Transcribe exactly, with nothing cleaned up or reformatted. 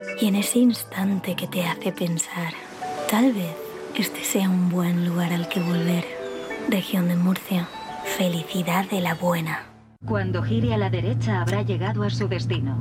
Y en ese instante que te hace pensar, tal vez este sea un buen lugar al que volver. Región de Murcia, felicidad de la buena. Cuando gire a la derecha habrá llegado a su destino.